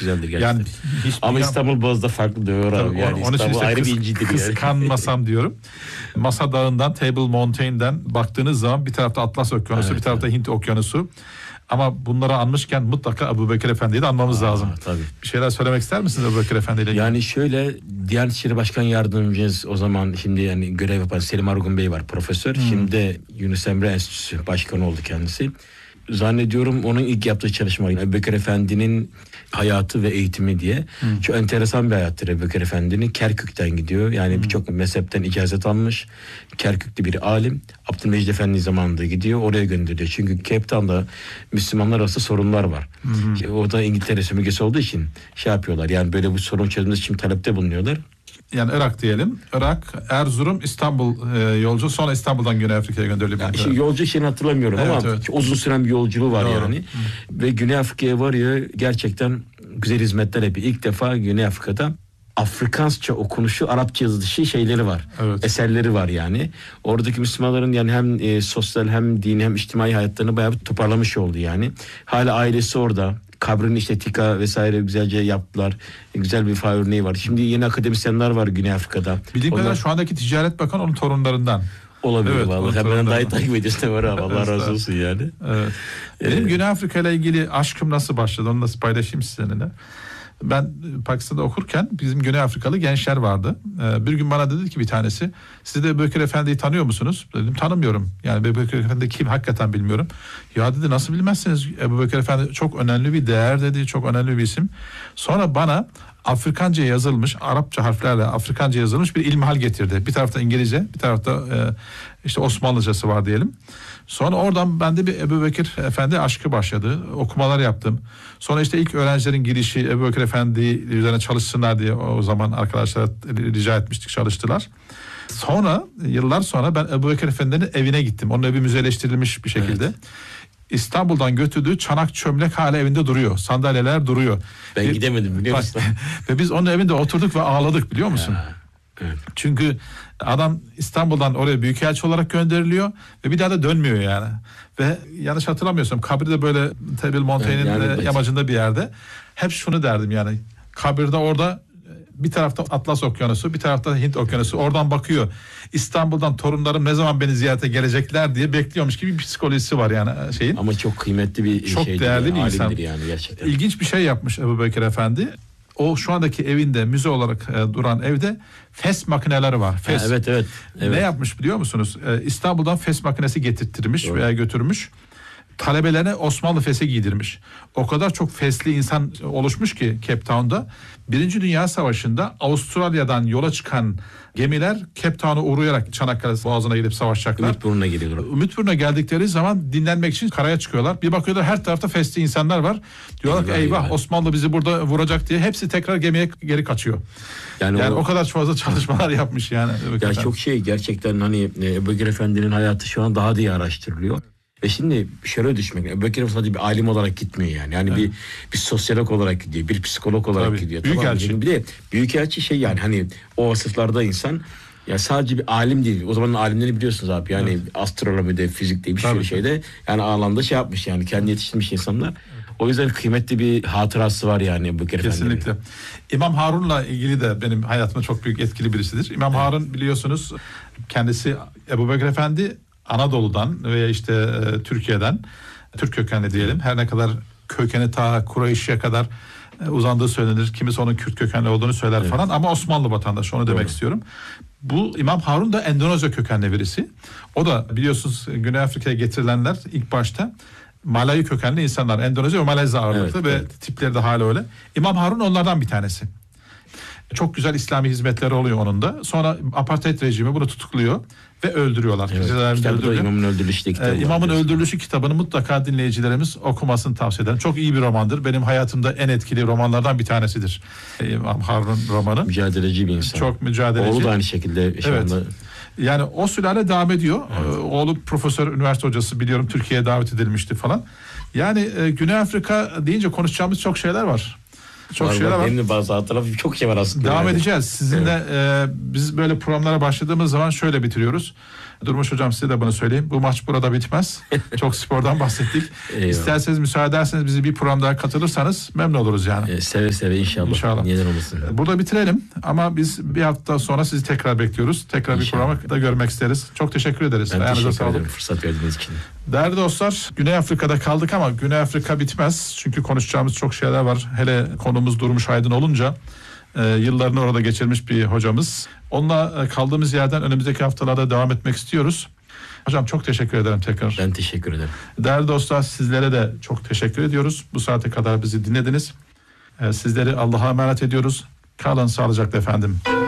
güzeldir gerçekten. Yani ama İstanbul Boğaz'da farklı diyor abi. Yani onun için İstanbul işte ayrı bir incidir yani. kıskanmasam diyorum. Masa Dağı'ndan, Table Mountain'den baktığınız zaman bir tarafta Atlas Okyanusu, Evet, bir tarafta Hint Okyanusu. Ama bunları anmışken mutlaka Ebubekir Efendi'yi de anmamız lazım. Tabii. Bir şeyler söylemek ister misiniz Ebubekir Efendi ile ilgili? Yani şöyle, Diyanet İşleri Başkan Yardımcımız o zaman, şimdi yani görev yapan Selim Argun Bey var, profesör. Şimdi de Yunus Emre Enstitüsü Başkanı oldu kendisi. Zannediyorum onun ilk yaptığı çalışma Ebubekir Efendi'nin hayatı ve eğitimi diye. Çok enteresan bir hayattır Ebubekir Efendi'nin. Kerkük'ten gidiyor. Yani birçok mezhepten icazet almış. Kerkük'te bir alim. Abdülmecid Efendi zamanında gidiyor. Oraya gönderiyor. Çünkü Cape Town'da Müslümanlar arasında sorunlar var. O da İngiltere sömürgesi olduğu için şey yapıyorlar. Yani böyle bu sorun çözülmesi için talepte bulunuyorlar. Yani Irak diyelim. Irak, Erzurum, İstanbul yolcu. Sonra İstanbul'dan Güney Afrika'ya gönderiliyor. Yani şimdi yolcu şeyini hatırlamıyorum ama uzun süren bir yolculuğu var. Doğru. Yani. Ve Güney Afrika'ya varıyor. Gerçekten güzel hizmetler yapıyor. İlk defa Güney Afrika'da Afrikansça okunuşu, Arapça yazılışı şeyleri var. Evet. Eserleri var yani. Oradaki Müslümanların yani hem sosyal hem dini hem içtimai hayatlarını bayağı bir toparlamış oldu yani. Hala ailesi orada. Kabrini işte tika vesaire güzelce yaptılar. Güzel bir fay örneği var. Şimdi yeni akademisyenler var Güney Afrika'da. Bildiğim kadarıyla şu andaki Ticaret Bakanı onun torunlarından. Olabilir evet, vallahi. Hemen daha iyi takip ediyorsun var abi. Allah razı olsun yani. Evet. Benim Güney Afrika ile ilgili aşkım nasıl başladı? Onu nasıl paylaşayım sizinle. Ben Pakistan'da okurken bizim Güney Afrikalı gençler vardı. Bir gün bana dedi ki bir tanesi, siz de Ebubekir Efendi'yi tanıyor musunuz? Dedim tanımıyorum. Yani Ebubekir Efendi kim hakikaten bilmiyorum. Ya dedi nasıl bilmezsiniz? Ebubekir Efendi çok önemli bir değer dedi. Çok önemli bir isim. Sonra bana Afrikanca yazılmış, Arapça harflerle Afrikanca yazılmış bir ilmihal getirdi. Bir tarafta İngilizce, bir tarafta işte Osmanlıcası var diyelim. Sonra oradan bende bir Ebubekir Efendi aşkı başladı. Okumalar yaptım. Sonra işte ilk öğrencilerin girişi Ebubekir Efendi üzerine çalışsınlar diye o zaman arkadaşlara rica etmiştik, çalıştılar. Sonra yıllar sonra ben Ebubekir Efendi'nin evine gittim. Onun evi müzeleştirilmiş bir şekilde. Evet. İstanbul'dan götürdüğü çanak çömlek hala evinde duruyor. Sandalyeler duruyor. Ben gidemedim biliyor musun? Ve biz onun evinde oturduk ve ağladık biliyor musun? Evet. Çünkü adam İstanbul'dan oraya büyükelçi olarak gönderiliyor ve bir daha da dönmüyor yani. Ve yanlış hatırlamıyorsam kabri de böyle Table Mountain'in yani yamacında bir yerde. Hep şunu derdim yani, kabirde orada bir tarafta Atlas Okyanusu, bir tarafta Hint Okyanusu, oradan bakıyor. İstanbul'dan torunlarım ne zaman beni ziyarete gelecekler diye bekliyormuş gibi bir psikolojisi var yani şeyin. Ama çok kıymetli bir çok değerli bir insan. Yani gerçekten. İlginç bir şey yapmış Ebubekir Efendi. O şu andaki evinde müze olarak duran evde fes makineleri var. Fes. Evet. Ne yapmış biliyor musunuz? İstanbul'dan fes makinesi getirttirmiş veya götürmüş. Talebelerine Osmanlı fesi giydirmiş. O kadar çok fesli insan oluşmuş ki Cape Town'da. Birinci Dünya Savaşı'nda Avustralya'dan yola çıkan gemiler Cape Town'a uğrayarak Çanakkale Boğazı'na gidip savaşacaklar. Ümitburnu'na geliyorlar. Ümitburnu'na geldikleri zaman dinlenmek için karaya çıkıyorlar. Bir bakıyorlar her tarafta fesli insanlar var. Diyorlar ki eyvah Osmanlı bizi burada vuracak diye. Hepsi tekrar gemiye geri kaçıyor. Yani o kadar fazla çalışmalar yapmış yani. Ya çok gerçekten hani Ebubekir Efendi'nin hayatı şu an daha da iyi araştırılıyor. Ve şimdi şöyle düşmek, Ebubekir Efendi bir alim olarak gitmiyor yani. Yani evet. bir sosyolog olarak gidiyor, bir psikolog olarak gidiyor. Büyükelçi. Tamam. Bir de büyükelçi yani hani o vasıflarda insan ya sadece bir alim değil. O zamanın alimleri biliyorsunuz abi. Yani astronomide, fizikte bir sürü şeyde yani alanda şey yapmış yani kendi yetiştirmiş insanlar. Evet. O yüzden kıymetli bir hatırası var yani Ebubekir Efendi. Kesinlikle. İmam Harun'la ilgili de benim hayatıma çok büyük etkili birisidir. İmam Harun biliyorsunuz kendisi Ebubekir Efendi Anadolu'dan veya işte Türkiye'den, Türk kökenli diyelim. Her ne kadar kökeni ta Kureyş'e kadar uzandığı söylenir. Kimisi onun Kürt kökenli olduğunu söyler falan ama Osmanlı vatandaşı, onu demek istiyorum. Bu İmam Harun da Endonezya kökenli birisi. O da biliyorsunuz Güney Afrika'ya getirilenler ilk başta Malayi kökenli insanlar. Endonezya ve Malezya ağırlıklı ve tipleri de hala öyle. İmam Harun onlardan bir tanesi. Çok güzel İslami hizmetleri oluyor onun da. Sonra apartheid rejimi bunu tutukluyor ve öldürüyorlar. Evet, kitabı da İmamın Öldürülüşü kitabı. İmamın Öldürülüşü kitabını mutlaka dinleyicilerimiz okumasını tavsiye ederim. Çok iyi bir romandır. Benim hayatımda en etkili romanlardan bir tanesidir. İmam Harun romanı. Mücadeleci bir insan. Çok mücadeleci. Oğlu da aynı şekilde şu anda. Yani o sülale devam ediyor. Evet. Oğlu profesör, üniversite hocası, biliyorum Türkiye'ye davet edilmişti falan. Yani Güney Afrika deyince konuşacağımız çok şeyler var. Çok şeyler var. Benim de bazı hatırladığım çok şey var aslında. Devam edeceğiz. Sizinle biz böyle programlara başladığımız zaman şöyle bitiriyoruz. Durmuş hocam size de bunu söyleyeyim. Bu maç burada bitmez. Çok spordan bahsettik. İsterseniz müsaade ederseniz bizi bir program daha katılırsanız memnun oluruz yani. Seve seve inşallah. Neden olmasın. Burada bitirelim ama biz bir hafta sonra sizi tekrar bekliyoruz. Tekrar bir programı da görmek isteriz. Çok teşekkür ederiz. Ben teşekkür ederim fırsat verdiğiniz için. Değerli dostlar, Güney Afrika'da kaldık ama Güney Afrika bitmez. Çünkü konuşacağımız çok şeyler var. Hele konumuz Durmuş Aydın olunca yıllarını orada geçirmiş bir hocamız. Onunla kaldığımız yerden önümüzdeki haftalarda devam etmek istiyoruz. Hocam çok teşekkür ederim tekrar. Ben teşekkür ederim. Değerli dostlar, sizlere de çok teşekkür ediyoruz. Bu saate kadar bizi dinlediniz. Sizleri Allah'a emanet ediyoruz. Kalın sağlıcakla efendim.